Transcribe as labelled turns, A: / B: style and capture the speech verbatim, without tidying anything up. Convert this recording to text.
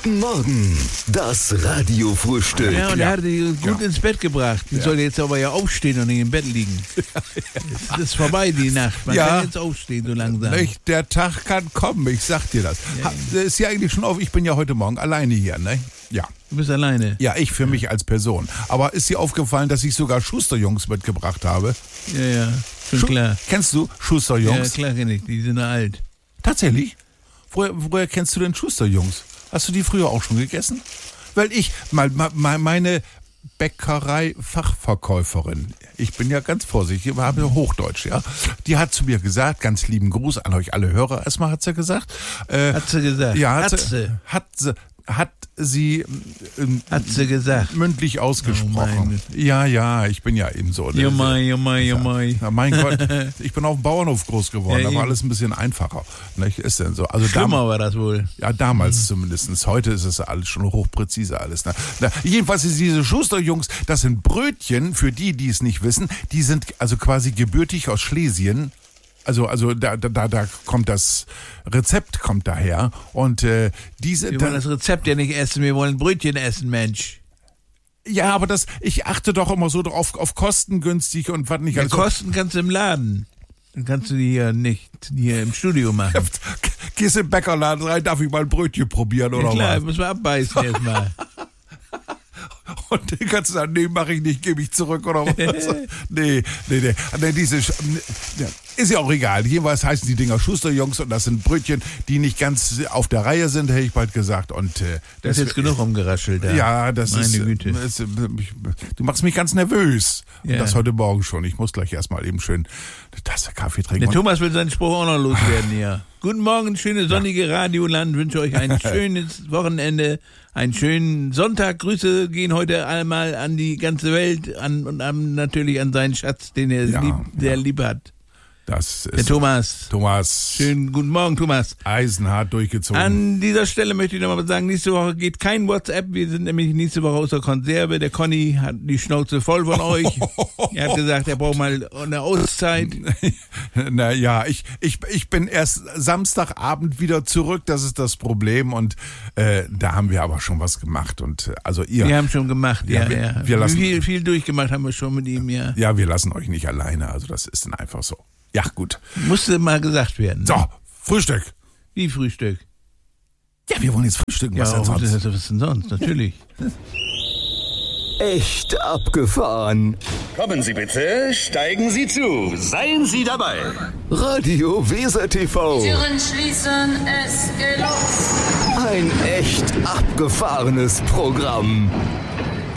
A: Guten Morgen, das Radiofrühstück.
B: Ja, und er hat die gut
A: Ja.
B: ins Bett gebracht. Die
A: Ja.
B: soll jetzt aber ja aufstehen und nicht im Bett liegen. Es ist vorbei, die Nacht. Man
C: Ja.
B: kann jetzt aufstehen so langsam.
C: Nicht? Der Tag kann kommen, ich sag dir das. Ha, ist ja eigentlich schon auf, ich bin ja heute Morgen alleine hier, ne? Ja.
B: Du bist alleine.
C: Ja, ich für mich als Person. Aber ist dir aufgefallen, dass ich sogar Schusterjungs mitgebracht habe?
B: Ja, ja, schon
C: Schu-
B: klar.
C: Kennst du
B: Ja,
C: Schusterjungs?
B: klar kenn ich. Die sind alt.
C: Tatsächlich? Woher, woher kennst du denn Schusterjungs? Hast du die früher auch schon gegessen? Weil ich, mal, mal, meine Bäckerei-Fachverkäuferin, ich bin ja ganz vorsichtig, wir haben ja Hochdeutsch, ja, die hat zu mir gesagt, ganz lieben Gruß an euch alle Hörer, erstmal hat sie gesagt. Äh,
B: Hat sie gesagt.
C: ja, hat,
B: Hat
C: sie,
B: sie.
C: hat sie. Hat sie ähm,
B: Hat sie gesagt.
C: mündlich ausgesprochen.
B: Oh, meine.
C: ja, ja, ich bin ja eben so.
B: Ja, mai, ja, mai, ja, mai.
C: Na, mein Gott, ich bin auf dem Bauernhof groß geworden,
B: Ja,
C: da war
B: eben.
C: alles ein bisschen einfacher. Nicht, ist denn so. Also
B: Schlimmer war das wohl.
C: ja, damals zumindest. Heute ist es alles schon hochpräzise alles. Ne? Na, jedenfalls ist diese Schusterjungs, das sind Brötchen, für die, die es nicht wissen, die sind also quasi gebürtig aus Schlesien. Also, also da, da, da kommt das Rezept kommt daher. Und äh, diese.
B: Wir
C: da-
B: wollen das Rezept ja nicht essen, wir wollen Brötchen essen, Mensch.
C: ja, aber das, ich achte doch immer so drauf auf kostengünstig und was nicht.
B: Ja,
C: Also,
B: Kosten kannst du im Laden. Dann kannst du die ja nicht hier im Studio machen.
C: gehst im Bäckerladen rein, darf ich mal ein Brötchen probieren oder
B: Ja, klar,
C: was?
B: muss man abbeißen erstmal.
C: Und dann kannst du sagen, nee, mach ich nicht, gebe ich zurück oder was? nee, nee, nee. nee diese, Sch- ja, ist ja auch egal. Jedenfalls heißen die Dinger Schusterjungs und das sind Brötchen, die nicht ganz auf der Reihe sind, hätte ich bald gesagt. Und äh,
B: Das ist jetzt genug rumgeraschelt da.
C: Ja, das
B: Meine
C: ist,
B: Güte.
C: ist. Ich, du machst mich ganz nervös. Und
B: Ja.
C: das heute Morgen schon. Ich muss gleich erstmal eben schön eine Tasse Kaffee trinken.
B: Der
C: Und-
B: Thomas will seinen Spruch auch noch loswerden hier. Guten Morgen, schönes sonnige Radioland. Wünsche euch ein schönes Wochenende, einen schönen Sonntag. Grüße gehen heute einmal an die ganze Welt an, und an, natürlich an seinen Schatz, den er
C: Ja,
B: lieb, sehr
C: ja.
B: lieb hat.
C: Das
B: Der
C: ist
B: Thomas.
C: Thomas
B: Schönen guten Morgen, Thomas.
C: eisenhart durchgezogen.
B: An dieser Stelle möchte ich nochmal sagen, nächste Woche geht kein WhatsApp. Wir sind nämlich nächste Woche außer Konserve. Der Conny hat die Schnauze voll von euch. Er hat gesagt, er braucht mal eine Auszeit.
C: Na ja, ich, ich, ich bin erst Samstagabend wieder zurück, das ist das Problem. Und äh, da haben wir aber schon was gemacht. Und äh, also ihr,
B: Wir haben schon gemacht, ja,
C: Ja, wir-
B: ja.
C: wir lassen-
B: viel, viel durchgemacht haben wir schon mit ihm, ja.
C: ja, wir lassen euch nicht alleine. Also das ist dann einfach so. Ja, gut.
B: Musste mal gesagt werden.
C: So, Frühstück.
B: Wie Frühstück?
C: Ja, wir wollen jetzt frühstücken.
B: Ja,
C: Was denn
B: was,
C: sonst?
B: was ist denn sonst? Natürlich.
A: Echt abgefahren.
D: Kommen Sie bitte, steigen Sie zu, seien Sie dabei.
A: Radio Weser T V.
E: Türen schließen, es geht los.
A: Ein echt abgefahrenes Programm.